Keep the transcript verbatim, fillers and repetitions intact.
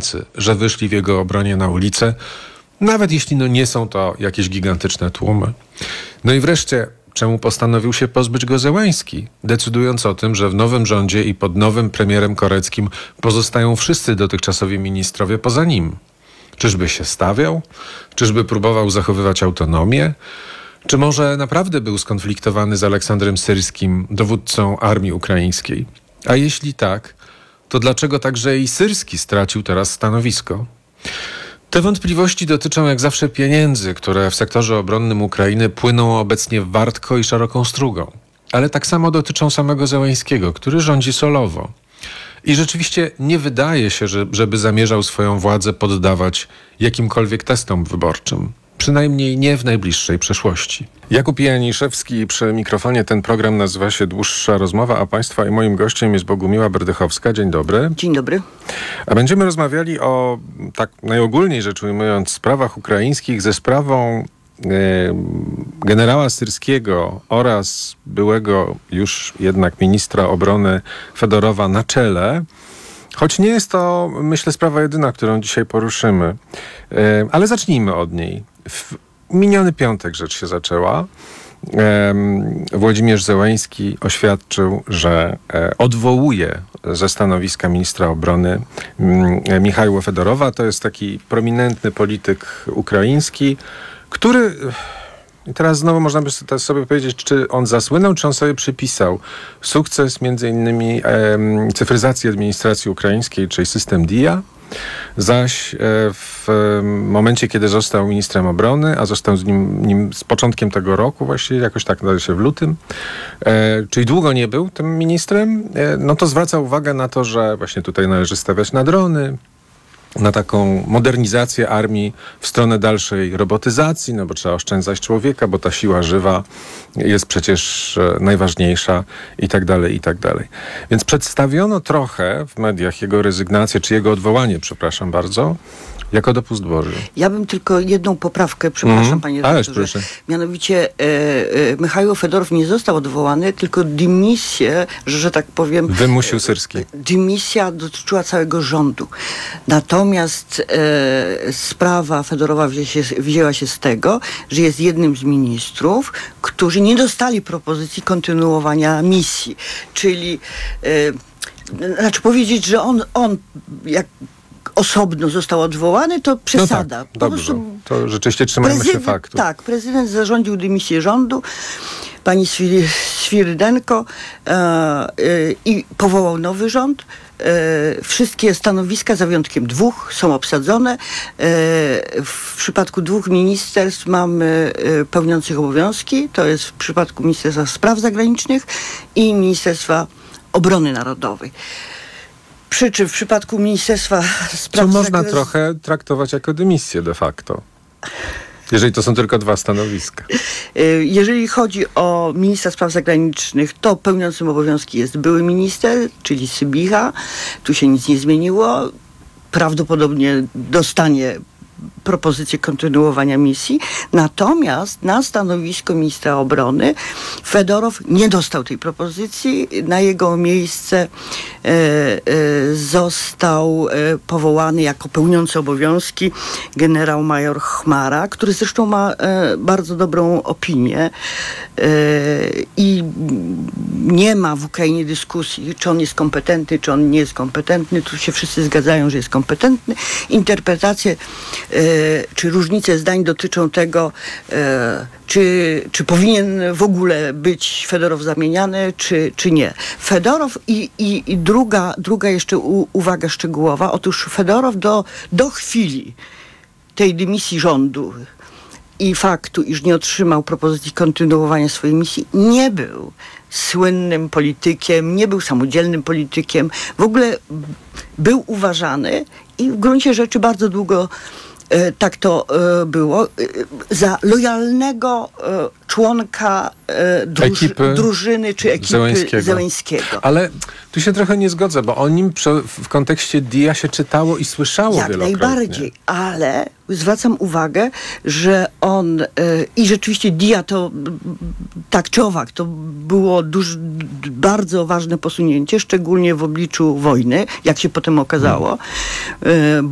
Ukraińcy, że wyszli w jego obronie na ulicę, nawet jeśli no nie są to jakieś gigantyczne tłumy. No i wreszcie, czemu postanowił się pozbyć go Zełenski, decydując o tym, że w nowym rządzie i pod nowym premierem Koreckim pozostają wszyscy dotychczasowi ministrowie poza nim? Czyżby się stawiał? Czyżby próbował zachowywać autonomię? Czy może naprawdę był skonfliktowany z Aleksandrem Syrskim, dowódcą armii ukraińskiej? A jeśli tak, to dlaczego także i Syrski stracił teraz stanowisko? Te wątpliwości dotyczą jak zawsze pieniędzy, które w sektorze obronnym Ukrainy płyną obecnie wartko i szeroką strugą. Ale tak samo dotyczą samego Zełenskiego, który rządzi solowo. I rzeczywiście nie wydaje się, że, żeby zamierzał swoją władzę poddawać jakimkolwiek testom wyborczym. Przynajmniej nie w najbliższej przyszłości. Jakub Janiszewski przy mikrofonie. Ten program nazywa się Dłuższa Rozmowa, a Państwa i moim gościem jest Bogumiła Berdychowska. Dzień dobry. Dzień dobry. A będziemy rozmawiali o, tak najogólniej rzecz ujmując, sprawach ukraińskich ze sprawą e, generała Syrskiego oraz byłego już jednak ministra obrony Fedorowa na czele. Choć nie jest to, myślę, sprawa jedyna, którą dzisiaj poruszymy. E, ale zacznijmy od niej. W miniony piątek rzecz się zaczęła. E, Włodzimierz Zełenski oświadczył, że e, odwołuje ze stanowiska ministra obrony e, Michajła Fedorowa. To jest taki prominentny polityk ukraiński, który... I teraz znowu można by sobie powiedzieć, czy on zasłynął, czy on sobie przypisał sukces między innymi e, cyfryzacji administracji ukraińskiej, czyli system D I A, zaś e, w e, momencie, kiedy został ministrem obrony, a został z nim, nim z początkiem tego roku, właściwie jakoś tak należy się w lutym, e, czyli długo nie był tym ministrem, e, no to zwraca uwagę na to, że właśnie tutaj należy stawiać na drony, na taką modernizację armii w stronę dalszej robotyzacji, no bo trzeba oszczędzać człowieka, bo ta siła żywa jest przecież najważniejsza i tak dalej, i tak dalej. Więc przedstawiono trochę w mediach jego rezygnację, czy jego odwołanie, przepraszam bardzo, jako dopust Boży. Ja bym tylko jedną poprawkę, przepraszam mm, panie redaktorze. Mianowicie e, e, Michajło Fedorow nie został odwołany, tylko dymisję, że, że tak powiem... Wymusił Syrski. Dymisja dotyczyła całego rządu. Natomiast e, sprawa Fedorowa wzięła się, wzięła się z tego, że jest jednym z ministrów, którzy nie dostali propozycji kontynuowania misji. Czyli e, znaczy powiedzieć, że on, on jak osobno został odwołany, to przesada. No tak, dobrze. To rzeczywiście trzymajmy się faktu. Tak, prezydent zarządził dymisję rządu, pani Swir- Swirdenko e, e, i powołał nowy rząd. E, wszystkie stanowiska, za wyjątkiem dwóch, są obsadzone. E, w przypadku dwóch ministerstw mamy e, pełniących obowiązki. To jest w przypadku Ministerstwa Spraw Zagranicznych i Ministerstwa Obrony Narodowej. Przy czym w przypadku Ministerstwa Spraw Co można Zagranicznych... trochę traktować jako dymisję de facto. Jeżeli to są tylko dwa stanowiska. Jeżeli chodzi o ministra spraw zagranicznych, to pełniącym obowiązki jest były minister, czyli Sybicha. Tu się nic nie zmieniło. Prawdopodobnie dostanie propozycję kontynuowania misji. Natomiast na stanowisko ministra obrony Fedorow nie dostał tej propozycji. Na jego miejsce e, e, został e, powołany jako pełniący obowiązki generał major Chmara, który zresztą ma e, bardzo dobrą opinię e, i nie ma w Ukrainie dyskusji, czy on jest kompetentny, czy on nie jest kompetentny. Tu się wszyscy zgadzają, że jest kompetentny. Interpretacje e, czy różnice zdań dotyczą tego, e, czy, czy powinien w ogóle być Fedorow zamieniany, czy, czy nie. Fedorow i, i, i druga, druga jeszcze u, uwaga szczegółowa. Otóż Fedorow do, do chwili tej dymisji rządu i faktu, iż nie otrzymał propozycji kontynuowania swojej misji, nie był słynnym politykiem, nie był samodzielnym politykiem. W ogóle był uważany i w gruncie rzeczy bardzo długo E, tak to e, było, e, za lojalnego e, członka e, druż, ekipy drużyny czy ekipy Zełenskiego. Zełenskiego. Ale tu się trochę nie zgodzę, bo o nim przy, w kontekście D I A się czytało i słyszało Jak wielokrotnie. najbardziej, ale zwracam uwagę, że on e, i rzeczywiście D I A to tak czy owak, to było duż, bardzo ważne posunięcie, szczególnie w obliczu wojny, jak się potem okazało. Hmm. E,